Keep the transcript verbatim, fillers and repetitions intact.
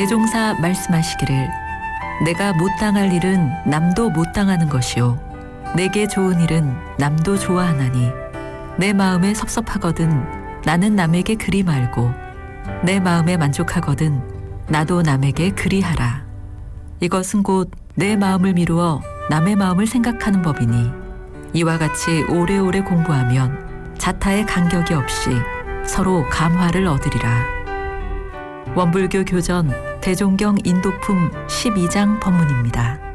대종사 말씀하시기를 내가 못 당할 일은 남도 못 당하는 것이요 내게 좋은 일은 남도 좋아하나니 내 마음에 섭섭하거든 나는 남에게 그리 말고 내 마음에 만족하거든 나도 남에게 그리하라. 이것은 곧 내 마음을 미루어 남의 마음을 생각하는 법이니 이와 같이 오래오래 공부하면 자타의 간격이 없이 서로 감화를 얻으리라. 원불교 교전 대종경 인도품 십이 장 법문입니다.